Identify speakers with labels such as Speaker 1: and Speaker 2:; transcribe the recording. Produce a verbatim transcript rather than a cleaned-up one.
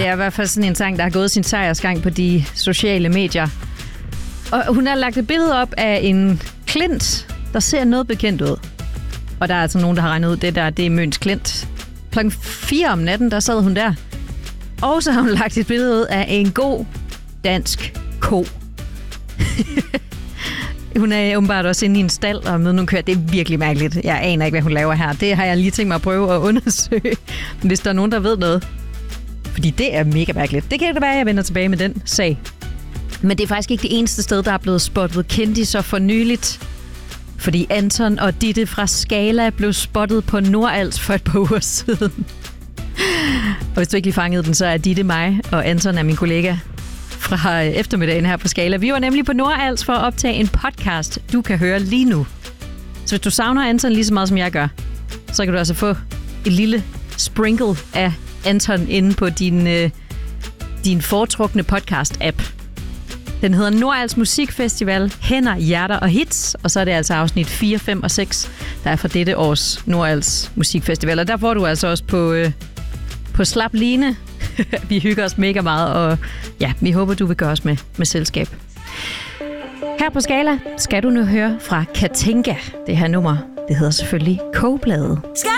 Speaker 1: er i hvert fald sådan en sang, der har gået sin sejrsgang på de sociale medier. Og hun har lagt et billede op af en klint, der ser noget bekendt ud. Og der er altså nogen, der har regnet ud, det der, det er Møns Klint. Klokken fire om natten, der sad hun der. Og så har hun lagt et billede ud af en god dansk ko. Hun er åbenbart også inde i en stald og med nogle køer. Det er virkelig mærkeligt. Jeg aner ikke, hvad hun laver her. Det har jeg lige tænkt mig at prøve at undersøge, hvis der er nogen, der ved noget. Fordi det er mega mærkeligt. Det kan da være, at jeg vender tilbage med den sag. Men det er faktisk ikke det eneste sted, der er blevet spottet kendiser for nyligt. Fordi Anton og Ditte fra Skala blev spottet på Nordals for et par uger siden. Og hvis du ikke lige fangede den, så er Ditte mig, og Anton er min kollega fra eftermiddagen her på Skala. Vi var nemlig på Nordals for at optage en podcast, du kan høre lige nu. Så hvis du savner Anton lige så meget, som jeg gør, så kan du altså få et lille sprinkle af Anton inde på din, øh, din foretrukne podcast-app. Den hedder Nordals Musikfestival, Hænder, Hjerter og Hits, og så er det altså afsnit fire, fem og seks, der er fra dette års Nordals Musikfestival. Og der får du altså også på, øh, på slap line. Vi hygger os mega meget, og ja, vi håber, du vil gøre os med, med selskab. Her på Skala skal du nu høre fra Katinka. Det her nummer, det hedder selvfølgelig Kogebladet. Skal